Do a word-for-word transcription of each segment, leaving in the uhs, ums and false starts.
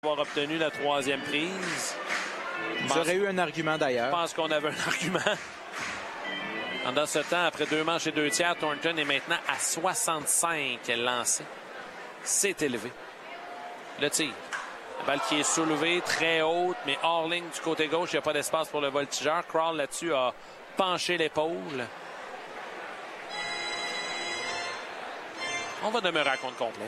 avoir obtenu la troisième prise. Vous aurez eu un argument d'ailleurs. Je pense qu'on avait un argument. Pendant ce temps, après deux manches et deux tiers, Thornton est maintenant à soixante-cinq lancés. C'est élevé. Le tir. La balle qui est soulevée, très haute, mais hors ligne du côté gauche. Il n'y a pas d'espace pour le voltigeur. Crawl là-dessus a penché l'épaule. On va demeurer à compte complet.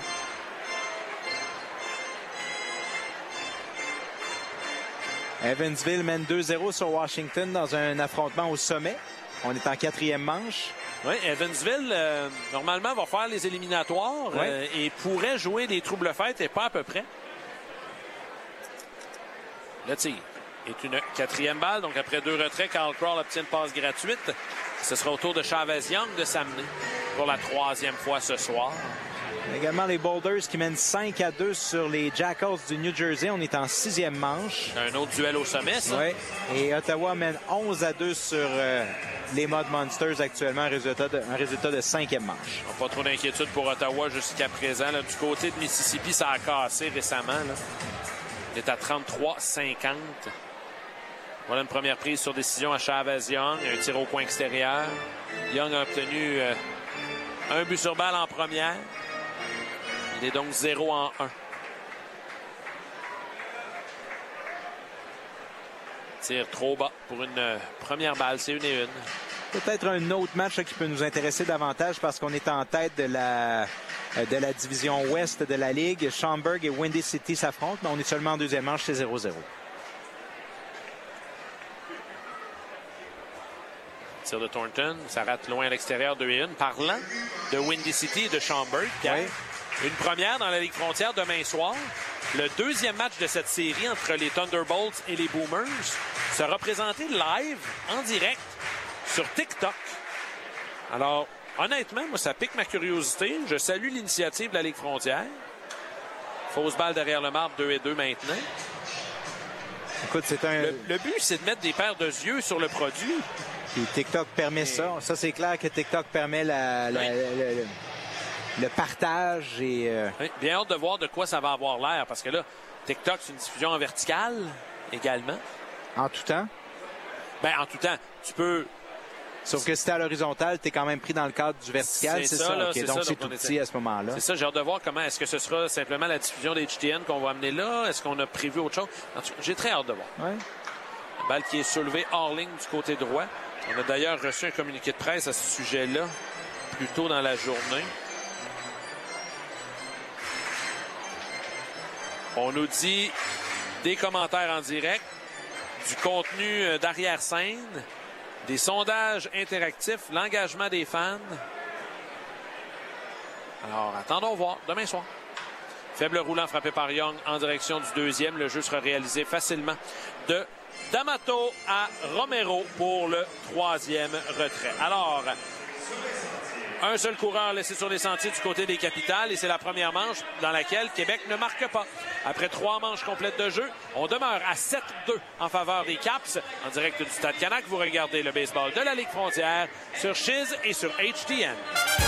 Evansville mène deux zéro sur Washington dans un affrontement au sommet. On est en quatrième manche. Oui, Evansville, euh, normalement, va faire les éliminatoires oui. euh, et pourrait jouer des troubles-fêtes et pas à peu près. Le tir est une quatrième balle. Donc, après deux retraits, Carl Crawl obtient une passe gratuite. Ce sera au tour de Chavez Young de s'amener pour la troisième fois ce soir. Également les Boulders qui mènent cinq à deux sur les Jackals du New Jersey. On est en sixième manche. Un autre duel au sommet, ça. Oui. Et Ottawa mène onze à deux sur euh, les Mud Monsters actuellement. Un résultat de, un résultat de cinquième manche. Pas trop d'inquiétude pour Ottawa jusqu'à présent. Là, du côté de Mississippi, ça a cassé récemment. Là. Il est à trente-trois cinquante. Voilà une première prise sur décision à Chavez Young. Un tir au coin extérieur. Young a obtenu euh, un but sur balle en première. Il est donc zéro en un. Tire trop bas pour une euh, première balle. C'est une et une. Peut-être un autre match là, qui peut nous intéresser davantage parce qu'on est en tête de la, de la division ouest de la Ligue. Schaumburg et Windy City s'affrontent, mais on est seulement en deuxième manche, c'est zéro zéro. Tir de Thornton, ça rate loin à l'extérieur, deux et une. Parlant de Windy City et de Schaumburg, Pierre, oui. Une première dans la Ligue frontière demain soir. Le deuxième match de cette série entre les Thunderbolts et les Boomers sera présenté live, en direct, sur TikTok. Alors, honnêtement, moi, ça pique ma curiosité. Je salue l'initiative de la Ligue frontière. Fausse balle derrière le marbre, deux et deux maintenant. Écoute, c'est un... Le, le but, c'est de mettre des paires de yeux sur le produit. Et TikTok permet et... ça. Ça, c'est clair que TikTok permet la, la, oui. la, la, la, le partage. Et euh... oui, bien hâte de voir de quoi ça va avoir l'air. Parce que là, TikTok, c'est une diffusion en verticale également. En tout temps? Bien, en tout temps. Tu peux... Sauf que si t'es à l'horizontale, t'es quand même pris dans le cadre du vertical, c'est, c'est ça? ça? Là, okay, c'est donc ça, c'est donc tout petit à ce moment-là. C'est ça, j'ai hâte de voir comment. Est-ce que ce sera simplement la diffusion d'H T N qu'on va amener là? Est-ce qu'on a prévu autre chose? J'ai très hâte de voir. Ouais. La balle qui est soulevée hors ligne du côté droit. On a d'ailleurs reçu un communiqué de presse à ce sujet-là plus tôt dans la journée. On nous dit des commentaires en direct, du contenu d'arrière-scène, des sondages interactifs, l'engagement des fans. Alors, attendons voir demain soir. Faible roulant frappé par Young en direction du deuxième. Le jeu sera réalisé facilement de D'Amato à Romero pour le troisième retrait. Alors, un seul coureur laissé sur les sentiers du côté des Capitales et c'est la première manche dans laquelle Québec ne marque pas. Après trois manches complètes de jeu, on demeure à sept deux en faveur des Caps. En direct du Stade Canac, vous regardez le baseball de la Ligue frontière sur Chiz et sur H T N.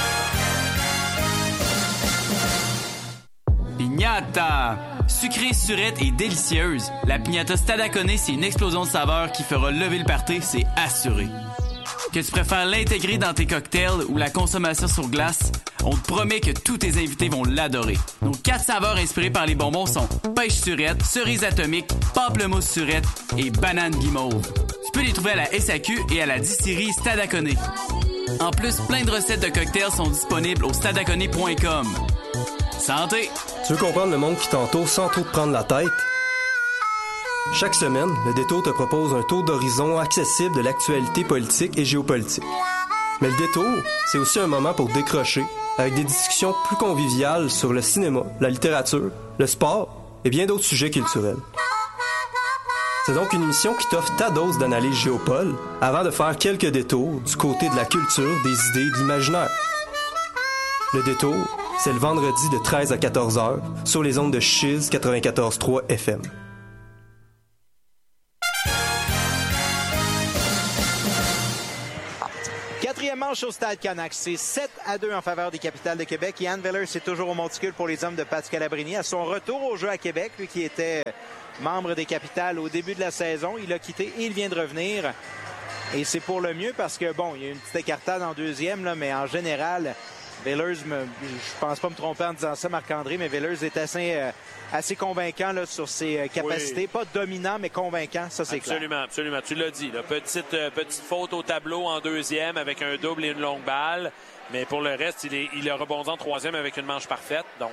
Pignata! Sucrée, surette et délicieuse, la pignata Stadaconé, c'est une explosion de saveurs qui fera lever le party, c'est assuré. Que tu préfères l'intégrer dans tes cocktails ou la consommation sur glace, on te promet que tous tes invités vont l'adorer. Nos quatre saveurs inspirées par les bonbons sont pêche surette, cerise atomique, pamplemousse surette et banane guimauve. Tu peux les trouver à la S A Q et à la distillerie Stadaconé. En plus, plein de recettes de cocktails sont disponibles au stadaconé point com. Santé! Tu veux comprendre le monde qui t'entoure sans trop te prendre la tête? Chaque semaine, le Détour te propose un tour d'horizon accessible de l'actualité politique et géopolitique. Mais le Détour, c'est aussi un moment pour décrocher, avec des discussions plus conviviales sur le cinéma, la littérature, le sport et bien d'autres sujets culturels. C'est donc une émission qui t'offre ta dose d'analyse géopole avant de faire quelques détours du côté de la culture, des idées et de l'imaginaire. Le Détour, c'est le vendredi de treize à quatorze heures sur les ondes de Chiz quatre-vingt-quatorze point trois F M. Quatrième manche Dimanche au Stade Canac, c'est sept à deux en faveur des Capitales de Québec. Yann Villers est toujours au monticule pour les hommes de Pat Scalabrini. À son retour au jeu à Québec, lui qui était membre des Capitales au début de la saison, il a quitté et il vient de revenir. Et c'est pour le mieux parce que, bon, il y a une petite écartade en deuxième, là, mais en général, Villers, me, je pense pas me tromper en disant ça, Marc-André, mais Villers est assez, euh, assez convaincant là, sur ses euh, capacités. Oui. Pas dominant, mais convaincant, ça c'est clair. Absolument, absolument. Tu l'as dit, là, petite, euh, petite faute au tableau en deuxième avec un double et une longue balle. Mais pour le reste, il, est, il a rebondi en troisième avec une manche parfaite. Donc,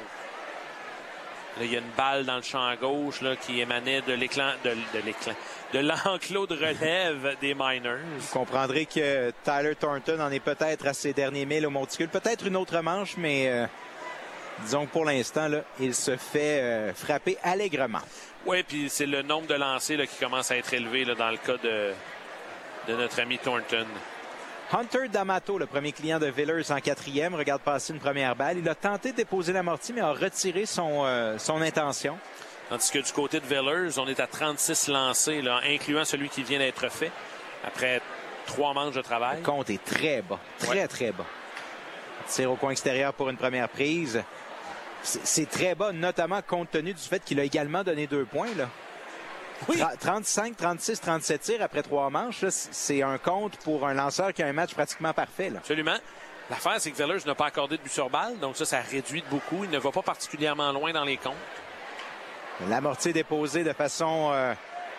là, il y a une balle dans le champ gauche là, qui émanait de l'éclat de, de l'éclat de l'enclos de relève des Miners. Vous comprendrez que Tyler Thornton en est peut-être à ses derniers milles au monticule. Peut-être une autre manche, mais euh, disons que pour l'instant, là, il se fait euh, frapper allègrement. Oui, puis c'est le nombre de lancers là, qui commence à être élevé là, dans le cas de, de notre ami Thornton. Hunter D'Amato, le premier client de Villers en quatrième, regarde passer une première balle. Il a tenté de déposer l'amorti, mais a retiré son, euh, son intention. Tandis que du côté de Villers, on est à trente-six lancés, là, incluant celui qui vient d'être fait après trois manches de travail. Le compte est très bas, très, ouais. très bas. Tire au coin extérieur pour une première prise. C'est très bas, notamment compte tenu du fait qu'il a également donné deux points, là. Oui. trente-cinq, trente-six, trente-sept tirs après trois manches, c'est un compte pour un lanceur qui a un match pratiquement parfait. Là. Absolument. L'affaire, c'est que Villers n'a pas accordé de but sur balle, donc ça, ça réduit de beaucoup. Il ne va pas particulièrement loin dans les comptes. L'amorti est déposé de façon, euh,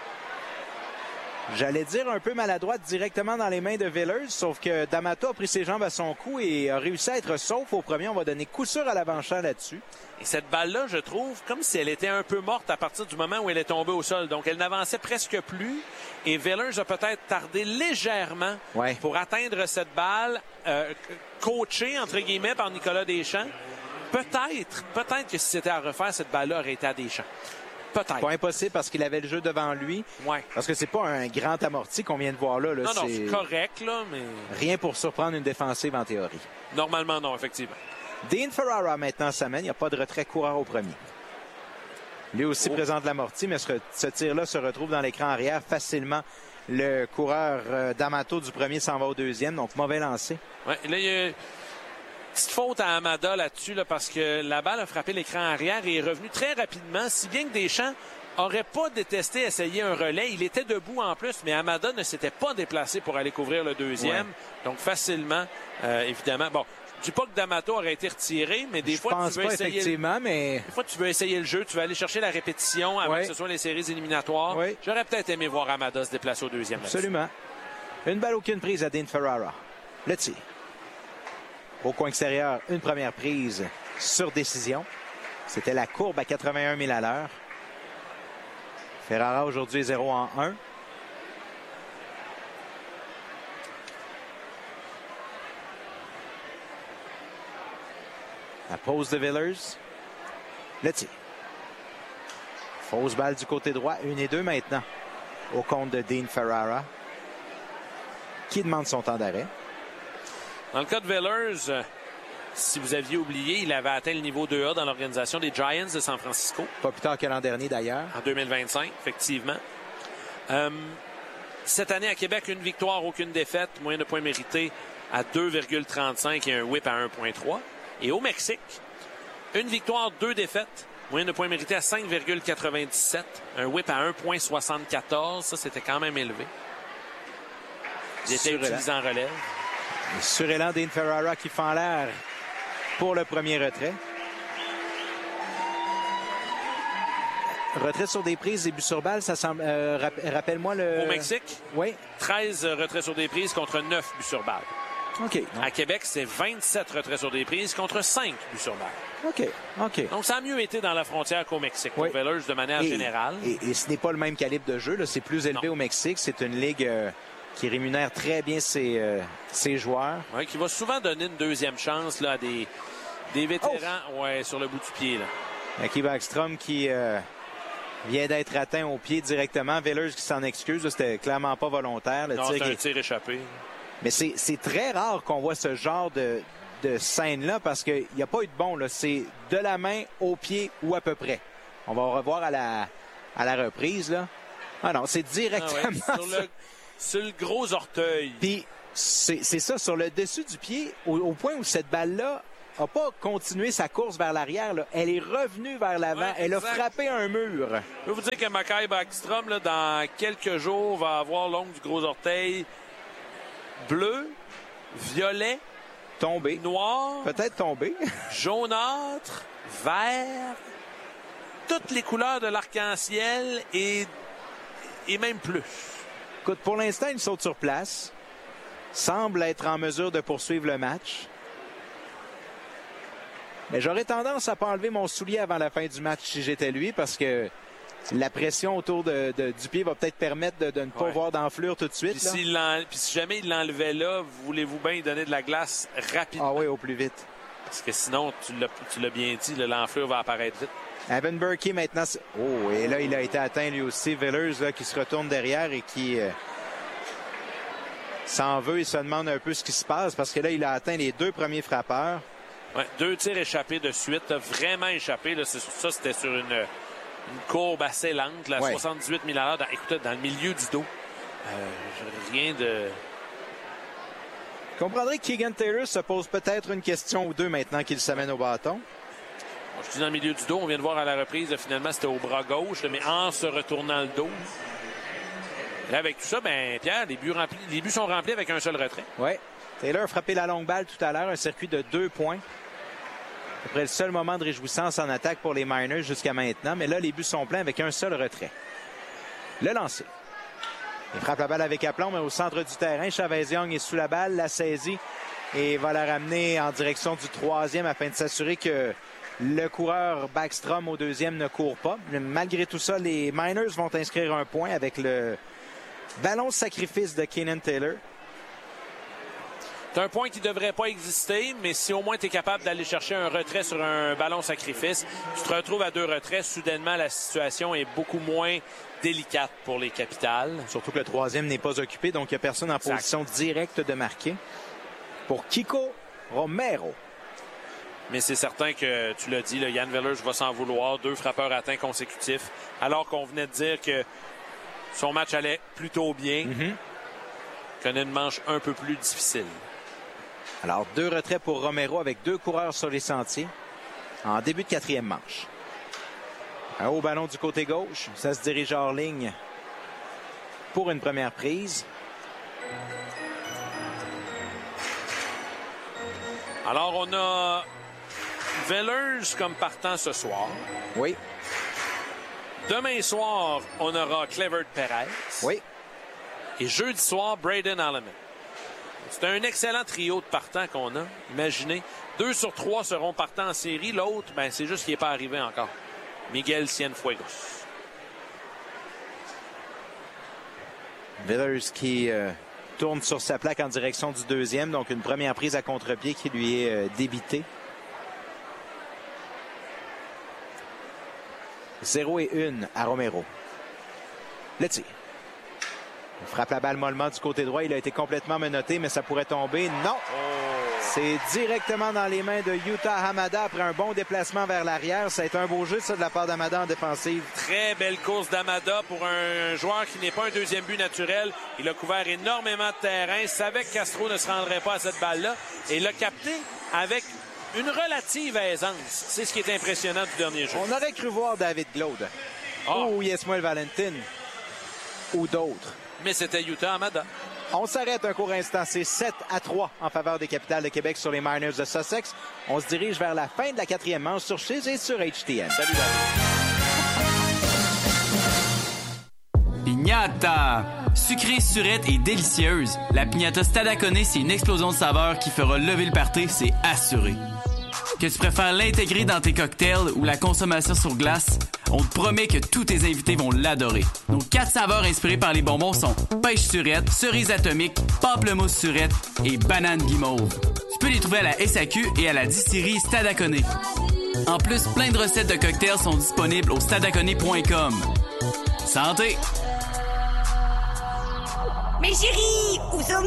j'allais dire un peu maladroite, directement dans les mains de Villers, sauf que D'Amato a pris ses jambes à son cou et a réussi à être sauf au premier. On va donner coup sûr à l'avant-champ là-dessus. Et cette balle-là, je trouve, comme si elle était un peu morte à partir du moment où elle est tombée au sol. Donc, elle n'avançait presque plus. Et Villers a peut-être tardé légèrement ouais. pour atteindre cette balle, euh, coachée, entre guillemets, par Nicolas Deschamps. Peut-être, peut-être que si c'était à refaire, cette balle-là aurait été à Deschamps. Peut-être. Pas impossible parce qu'il avait le jeu devant lui. Ouais. Parce que c'est pas un grand amorti qu'on vient de voir là. là. Non, non, c'est correct, là, mais... Rien pour surprendre une défensive en théorie. Normalement, non, effectivement. Dean Ferrara maintenant s'amène. Il n'y a pas de retrait coureur au premier. Lui aussi oh. présente l'amorti, mais ce, ce tir-là se retrouve dans l'écran arrière facilement. Le coureur euh, D'Amato du premier s'en va au deuxième, donc mauvais lancer. Ouais, là, il y a une petite faute à Amada là-dessus, là, parce que la balle a frappé l'écran arrière et est revenue très rapidement, si bien que Deschamps n'aurait pas détesté essayer un relais. Il était debout en plus, mais Amada ne s'était pas déplacé pour aller couvrir le deuxième. Ouais. Donc facilement, euh, évidemment. Bon, je dis pas que D'Amato aurait été retiré, mais des je fois, pense tu veux pas, essayer. Effectivement, mais... Des fois, tu veux essayer le jeu, tu veux aller chercher la répétition avant ouais. que ce soit les séries éliminatoires. Ouais. J'aurais peut-être aimé voir Amada se déplacer au deuxième. Absolument. Une balle, aucune prise à Dean Ferrara. Le tir. Au coin extérieur, une première prise sur décision. C'était la courbe à quatre-vingt-un milles à l'heure. Ferrara aujourd'hui zéro en un. La pause de Villers. Le tir. Fausse balle du côté droit. Une et deux maintenant. Au compte de Dean Ferrara. Qui demande son temps d'arrêt. Dans le cas de Villers, euh, si vous aviez oublié, il avait atteint le niveau deux A dans l'organisation des Giants de San Francisco. Pas plus tard que l'an dernier, d'ailleurs. En deux mille vingt-cinq, effectivement. Euh, cette année, à Québec, une victoire, aucune défaite. Moyen de points mérités à deux virgule trente-cinq et un whip à un virgule trois. Et au Mexique, une victoire, deux défaites. Moyen de points mérités à cinq virgule quatre-vingt-dix-sept. Un whip à un virgule soixante-quatorze. Ça, c'était quand même élevé. Il était utilisé en relève. Surélan Dean Ferrara qui fend l'air pour le premier retrait. Retrait sur des prises et buts sur balle, ça semble. Euh, Rappelle-moi le. Au Mexique? Oui. treize retraits sur des prises contre neuf buts sur balle. OK. À Québec, c'est vingt-sept retraits sur des prises contre cinq buts sur balle. OK. OK. Donc, ça a mieux été dans la frontière qu'au Mexique, pour oui. Villers de manière et, générale. Et, et ce n'est pas le même calibre de jeu. C'est plus élevé non. au Mexique. C'est une ligue. Euh... qui rémunère très bien ses, euh, ses joueurs. Oui, qui va souvent donner une deuxième chance là, à des, des vétérans oh. ouais, sur le bout du pied. Aki Backstrom qui euh, vient d'être atteint au pied directement. Villers qui s'en excuse. C'était clairement pas volontaire. Le non, tir c'est un est... tir échappé. Mais c'est très rare qu'on voit ce genre de, de scène-là parce qu'il n'y a pas eu de bon. C'est de la main au pied ou à peu près. On va revoir à la, à la reprise. Là. Ah non, c'est directement... Ah ouais, sur le... Sur le gros orteil. Puis, C'est, c'est ça, sur le dessus du pied, au, au point où cette balle-là n'a pas continué sa course vers l'arrière. Là. Elle est revenue vers l'avant. Ouais, elle a exact. frappé un mur. Je peux vous dire que Mackay Backstrom, là, dans quelques jours, va avoir l'ongle du gros orteil bleu, violet, Tombé. noir, Peut-être tombé. jaunâtre, vert, toutes les couleurs de l'arc-en-ciel et, et même plus. Écoute, pour l'instant, il saute sur place. Semble être en mesure de poursuivre le match. Mais j'aurais tendance à pas enlever mon soulier avant la fin du match si j'étais lui, parce que la pression autour de, de, du pied va peut-être permettre de, de ne pas Ouais. voir d'enflure tout de suite. Puis, là. s'il l'en- puis si jamais il l'enlevait là, voulez-vous bien lui donner de la glace rapidement? Ah oui, au plus vite. Parce que sinon, tu l'as, tu l'as bien dit, là, l'enflure va apparaître vite. Evan Burkey maintenant. c'est- Oh, et là, il a été atteint lui aussi. Villers là, qui se retourne derrière et qui euh, s'en veut. Il se demande un peu ce qui se passe parce que là, il a atteint les deux premiers frappeurs. Ouais, deux tirs échappés de suite, là, vraiment échappés. Là, c'est- ça, c'était sur une, une courbe assez lente, là, Ouais. soixante-dix-huit mille à l'heure. Dans, écoutez, dans le milieu du dos. Euh, rien de... Vous comprendrez que Keegan Taylor se pose peut-être une question ou deux maintenant qu'il s'amène au bâton. Bon, je dis dans le milieu du dos, on vient de voir à la reprise, là, finalement, c'était au bras gauche, là, mais en se retournant le dos. Là, avec tout ça, ben Pierre, les buts, remplis, les buts sont remplis avec un seul retrait. Oui. Taylor a frappé la longue balle tout à l'heure, un circuit de deux points. Après le seul moment de réjouissance en attaque pour les Miners jusqu'à maintenant, mais là, les buts sont pleins avec un seul retrait. Le lancer. Il frappe la balle avec aplomb, mais au centre du terrain. Chavez Young est sous la balle, la saisit et va la ramener en direction du troisième afin de s'assurer que le coureur Backstrom au deuxième ne court pas. Mais malgré tout ça, les Miners vont inscrire un point avec le ballon sacrifice de Keenan Taylor. C'est un point qui ne devrait pas exister, mais si au moins tu es capable d'aller chercher un retrait sur un ballon sacrifice, tu te retrouves à deux retraits. Soudainement, la situation est beaucoup moins délicate pour les Capitals. Surtout que le troisième n'est pas occupé, donc il n'y a personne en Exact. position directe de marquer. Pour Kiko Romero. Mais c'est certain que, tu l'as dit, là, Jan Villers va s'en vouloir. Deux frappeurs atteints consécutifs, alors qu'on venait de dire que son match allait plutôt bien. Mm-hmm. Connaît une manche un peu plus difficile. Alors, deux retraits pour Romero avec deux coureurs sur les sentiers en début de quatrième manche. Un haut ballon du côté gauche. Ça se dirige hors ligne pour une première prise. Alors, on a Villers comme partant ce soir. Oui, Demain soir, on aura Clevert Perez. oui. Et jeudi soir, Braden Alleman. C'est un excellent trio de partants qu'on a. Imaginez, deux sur trois seront partants en série. L'autre, ben, c'est juste qu'il n'est pas arrivé encore. Miguel Cienfuegos. Villers qui euh, tourne sur sa plaque en direction du deuxième. Donc, une première prise à contre-pied qui lui est euh, débitée. zéro et une à Romero. Le tir. Il frappe la balle mollement du côté droit. Il a été complètement menotté, mais ça pourrait tomber. Non! C'est directement dans les mains de Yuta Hamada après un bon déplacement vers l'arrière. Ça a été un beau jeu, ça, de la part d'Hamada en défensive. Très belle course d'Amada pour un joueur qui n'est pas un deuxième but naturel. Il a couvert énormément de terrain, savait que Castro ne se rendrait pas à cette balle-là et l'a capté avec une relative aisance. C'est ce qui est impressionnant du dernier jeu. On aurait cru voir David Glaude. Oh. Ou Yesmuel Valentin. Ou d'autres. Mais c'était Yuta Hamada. On s'arrête un court instant. C'est sept à trois en faveur des Capitals de Québec sur les Miners de Sussex. On se dirige vers la fin de la quatrième manche sur Chiz et sur H T N. Salut David. Pignata! Sucrée, surette et délicieuse, la pignata Stadaconé, c'est une explosion de saveurs qui fera lever le party, c'est assuré. Que tu préfères l'intégrer dans tes cocktails ou la consommation sur glace, on te promet que tous tes invités vont l'adorer. Nos quatre saveurs inspirées par les bonbons sont pêche surette, cerise atomique, pamplemousse surette et banane guimauve. Tu peux les trouver à la S A Q et à la distillerie Stadaconé. En plus, plein de recettes de cocktails sont disponibles au stadaconé point com. Santé! Mais chérie, où sommes